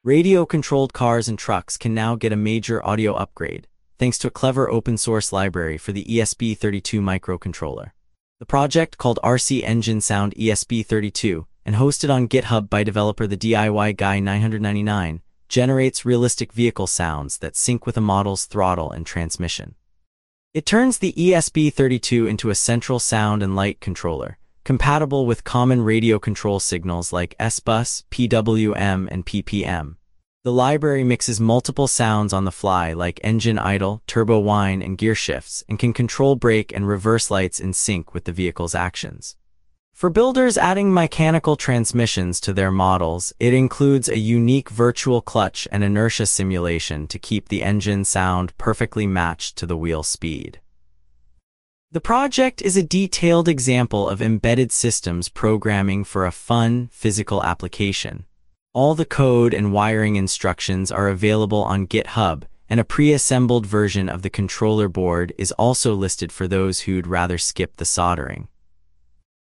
Radio-controlled cars and trucks can now get a major audio upgrade, thanks to a clever open-source library for the ESP32 microcontroller. The project, called RC Engine Sound ESP32, and hosted on GitHub by developer the DIY Guy 999, generates realistic vehicle sounds that sync with a model's throttle and transmission. It turns the ESP32 into a central sound and light controller, compatible with common radio control signals like S-Bus, PWM, and PPM. The library mixes multiple sounds on the fly like engine idle, turbo whine, and gear shifts, and can control brake and reverse lights in sync with the vehicle's actions. For builders adding mechanical transmissions to their models, it includes a unique virtual clutch and inertia simulation to keep the engine sound perfectly matched to the wheel speed. The project is a detailed example of embedded systems programming for a fun, physical application. All the code and wiring instructions are available on GitHub, and a pre-assembled version of the controller board is also listed for those who'd rather skip the soldering.